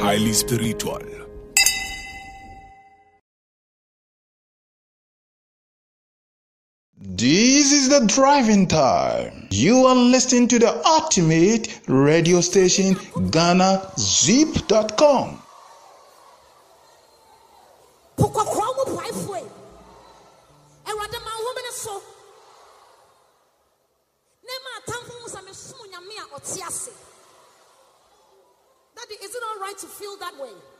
highly spiritual. This is the driving time. You are listening to the ultimate radio station, GhanaZip.com. Daddy, is it all right to feel that way?